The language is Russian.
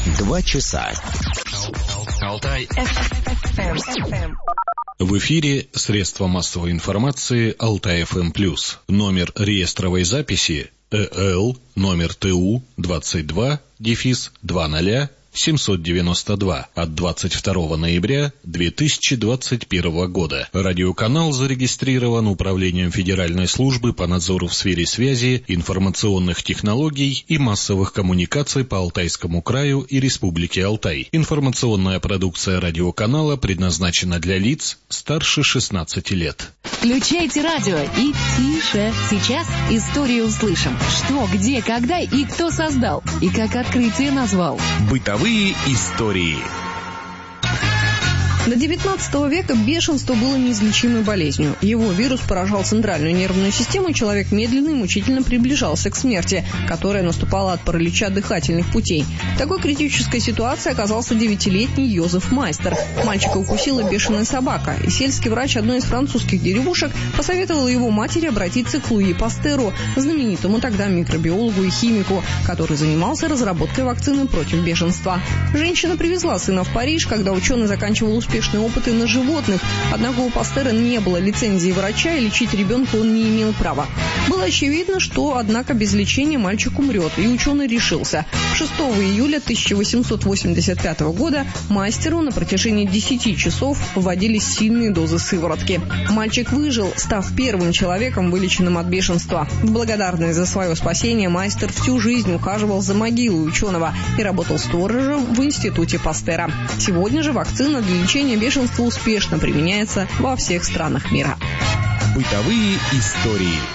2 часа. Алтай. В эфире средства массовой информации Алтай-ФМ+. Номер реестровой записи ЭЛ номер ТУ 22-20-792 от 22 ноября 2021 года. Радиоканал зарегистрирован Управлением Федеральной службы по надзору в сфере связи, информационных технологий и массовых коммуникаций по Алтайскому краю и Республике Алтай. Информационная продукция радиоканала предназначена для лиц старше 16 лет. Включайте радио и тише. Сейчас историю услышим. Что, где, когда и кто создал. И как открытие назвал. Бытовые истории. До 19 века бешенство было неизлечимой болезнью. Его вирус поражал центральную нервную систему, и человек медленно и мучительно приближался к смерти, которая наступала от паралича дыхательных путей. В такой критической ситуации оказался 9-летний Йозеф Майстер. Мальчика укусила бешеная собака, и сельский врач одной из французских деревушек посоветовал его матери обратиться к Луи Пастеру, знаменитому тогда микробиологу и химику, который занимался разработкой вакцины против бешенства. Женщина привезла сына в Париж, когда ученый заканчивал успешные опыты на животных, однако у Пастера не было лицензии врача, и лечить ребенка он не имел права. Было очевидно, что, однако, без лечения мальчик умрет, и ученый решился. 6 июля 1885 года Майстеру на протяжении 10 часов вводились сильные дозы сыворотки. Мальчик выжил, став первым человеком, вылеченным от бешенства. В благодарность за свое спасение Майстер всю жизнь ухаживал за могилой ученого и работал сторожем в институте Пастера. Сегодня же вакцина для лечения бешенства успешно применяется во всех странах мира. Бытовые истории.